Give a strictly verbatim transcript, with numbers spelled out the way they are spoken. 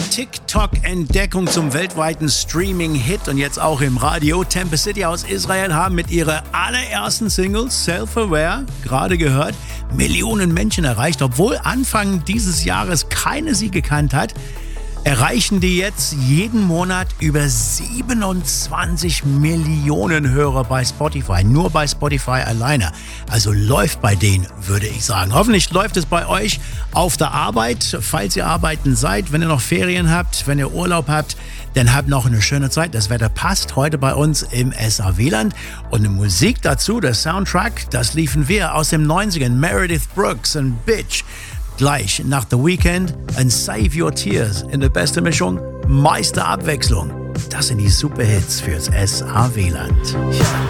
TikTok-Entdeckung zum weltweiten Streaming-Hit und jetzt auch im Radio. Tempe City aus Israel haben mit ihrer allerersten Single Self-Aware, gerade gehört, Millionen Menschen erreicht. Obwohl Anfang dieses Jahres keine sie gekannt hat, erreichen die jetzt jeden Monat über siebenundzwanzig Millionen Hörer bei Spotify. Nur bei Spotify alleine. Also läuft bei denen, würde ich sagen. Hoffentlich läuft es bei euch auf der Arbeit, falls ihr arbeiten seid, wenn ihr noch Ferien habt, wenn ihr Urlaub habt, dann habt noch eine schöne Zeit. Das Wetter passt heute bei uns im S A W-Land. Und die Musik dazu, der Soundtrack, das liefen wir aus dem neunzigern. Meredith Brooks und Bitch. Gleich nach The Weeknd and Save Your Tears in der besten Mischung, meiste Abwechslung. Das sind die Superhits fürs S A W-Land.